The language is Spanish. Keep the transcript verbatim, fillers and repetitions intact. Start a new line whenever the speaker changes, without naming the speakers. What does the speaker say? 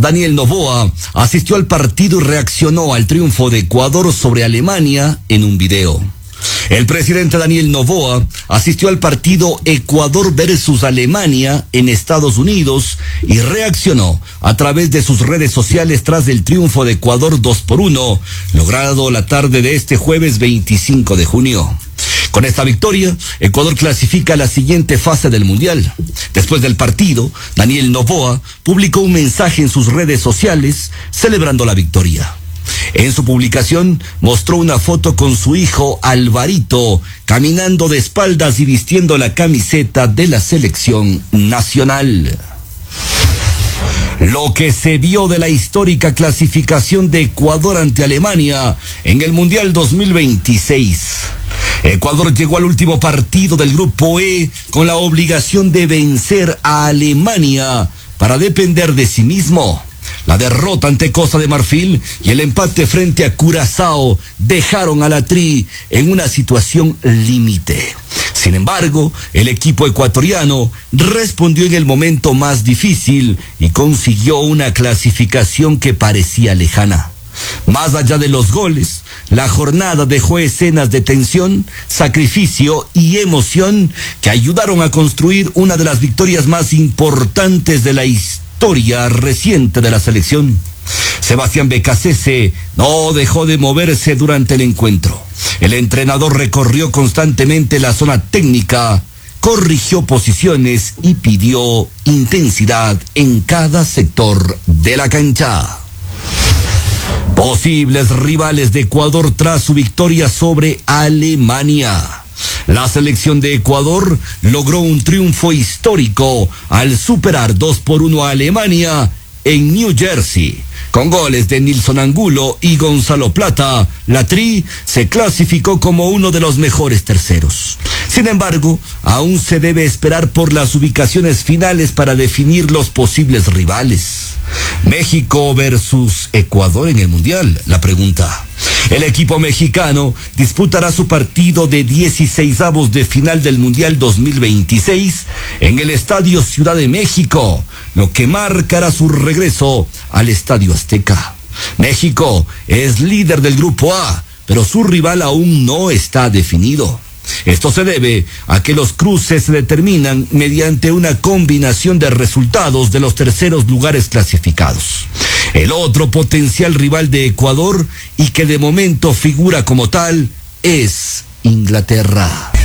Daniel Noboa, asistió al partido y reaccionó al triunfo de Ecuador sobre Alemania en un video. El presidente Daniel Noboa asistió al partido Ecuador versus Alemania en Estados Unidos y reaccionó a través de sus redes sociales tras el triunfo de Ecuador dos por uno, logrado la tarde de este jueves veinticinco de junio. Con esta victoria, Ecuador clasifica a la siguiente fase del Mundial. Después del partido, Daniel Noboa publicó un mensaje en sus redes sociales celebrando la victoria. En su publicación mostró una foto con su hijo Alvarito caminando de espaldas y vistiendo la camiseta de la selección nacional. Lo que se vio de la histórica clasificación de Ecuador ante Alemania en el Mundial dos mil veintiséis. Ecuador llegó al último partido del Grupo E con la obligación de vencer a Alemania para depender de sí mismo. La derrota ante Costa de Marfil y el empate frente a Curazao dejaron a la Tri en una situación límite. Sin embargo, el equipo ecuatoriano respondió en el momento más difícil y consiguió una clasificación que parecía lejana. Más allá de los goles, la jornada dejó escenas de tensión, sacrificio y emoción que ayudaron a construir una de las victorias más importantes de la historia reciente de la selección. Sebastián Becasese no dejó de moverse durante el encuentro. El entrenador recorrió constantemente la zona técnica, corrigió posiciones y pidió intensidad en cada sector de la cancha. Posibles rivales de Ecuador tras su victoria sobre Alemania. La selección de Ecuador logró un triunfo histórico al superar dos por uno a Alemania en New Jersey. Con goles de Nilson Angulo y Gonzalo Plata, la Tri se clasificó como uno de los mejores terceros. Sin embargo, aún se debe esperar por las ubicaciones finales para definir los posibles rivales. México versus Ecuador en el Mundial, la pregunta. El equipo mexicano disputará su partido de dieciseisavos de final del Mundial dos mil veintiséis en el Estadio Ciudad de México, lo que marcará su regreso al Estadio Azteca. México es líder del Grupo A, pero su rival aún no está definido. Esto se debe a que los cruces se determinan mediante una combinación de resultados de los terceros lugares clasificados. El otro potencial rival de Ecuador, y que de momento figura como tal, es Inglaterra.